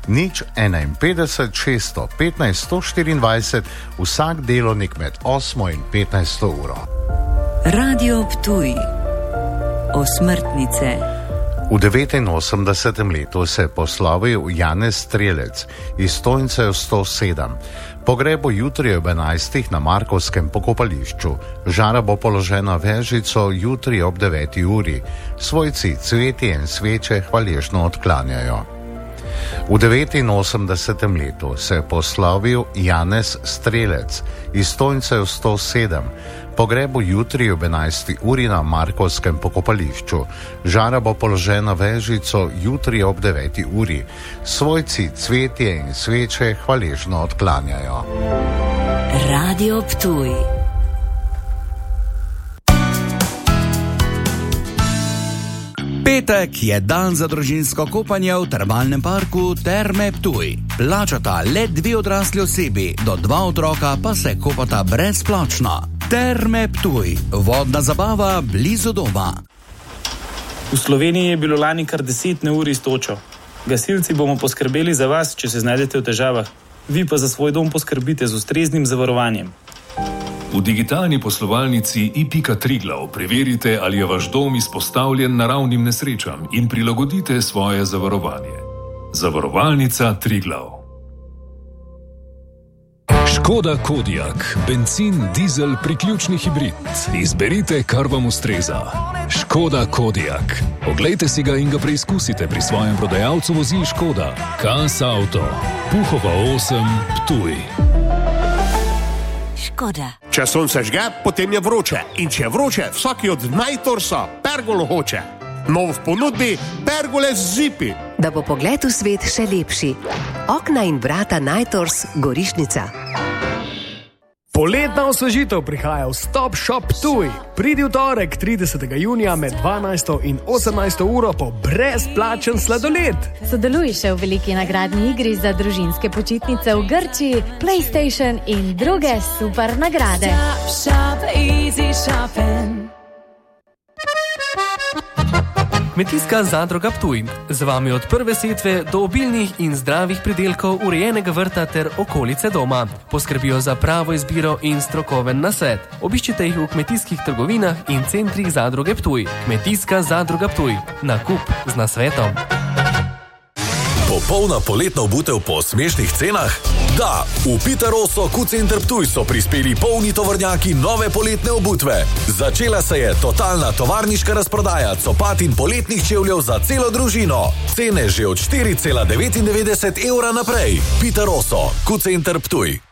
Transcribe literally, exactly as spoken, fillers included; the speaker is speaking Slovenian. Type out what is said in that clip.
nič enainpetdeset šeststo petnajst sto štiriindvajset vsak delovnik med osmo in petnajsto uro. Radio Ptuj. Osmrtnice. V devetinosemdesetem letu se je poslovil Janez Strelec iz stojnice sto sedem. Pogreb bo jutri ob enajstih na Markovskem pokopališču. Žara bo položena vežico jutri ob deveti uri. Svojci cvetje in sveče hvaležno odklanjajo. V devetinosemdesetem letu se je poslovil Janez Strelec iz stojnice sto sedem. Pogreb bo jutri ob enajsti uri na Markovskem pokopališču. Žara bo položena vežico jutri ob deveti uri. Svojci cvetje in sveče hvaležno odklanjajo. Radio Ptuj. Petek je dan za družinsko kopanje v termalnem parku Terme Ptuj. Plačata le dve odrasli osebi, do dva otroka pa se kopata brezplačno. Terme Ptuj, vodna zabava blizu doma. V Sloveniji je bilo lani kar deset neurij s točo. Gasilci bomo poskrbeli za vas, če se znajdete v težavah. Vi pa za svoj dom poskrbite z ustreznim zavarovanjem. V digitalni poslovalnici i pika Triglav preverite, ali je vaš dom izpostavljen naravnim nesrečam in prilagodite svoje zavarovanje. Zavarovalnica Triglav. Škoda Kodiaq, bencin, dizel, priključni hibrid. Izberite, kar vam ustreza. Škoda Kodiaq. Oglejte si ga in ga preizkusite pri svojem prodajalcu vozil Škoda. Kas Auto. Puhova osem, Ptuj. Škoda. Če sonce žge, potem je vroče. In če je vroče, vsaki od Nightorsa pergolo hoče. Nov v ponudbi pergole z zipi. Da bo pogled v svet še lepši. Okna in vrata Nightors Gorišnica. Poletna osvežitev prihaja v Stop Shop Ptuj. Pridi v torek tridesetega junija med dvanajsto in osemnajsto uro po brezplačen sladoled. Sodeluj še v veliki nagradni igri za družinske počitnice v Grčiji, PlayStation in druge super nagrade. Stop Shop, easy shopping. Kmetijska zadruga Ptuj. Z vami od prve setve do obilnih in zdravih pridelkov urejenega vrta ter okolice doma. Poskrbijo za pravo izbiro in strokoven nasvet. Obiščite jih v kmetijskih trgovinah in centrih zadruge Ptuj. Kmetijska zadruga Ptuj. Nakup z nasvetom. Popolna poletna obutev po smešnih cenah? Da, v Piteroso Q-Center Ptuj so prispeli polni tovornjaki nove poletne obutve. Začela se je totalna tovarniška razprodaja copat in poletnih čevljev za celo družino. Cene že od štiri cela devetindevetdeset evra naprej. Piteroso Q-Center Ptuj.